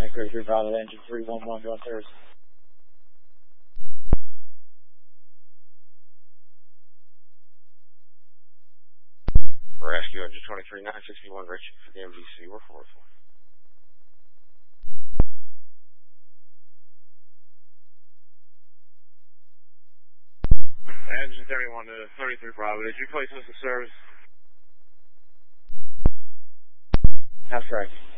33 Bravo, engine 311, go upstairs. Rescue engine 23, 961, reaching for the MVC, we're 404. Engine 31 to 33 Bravo, did you place us in service? That's correct.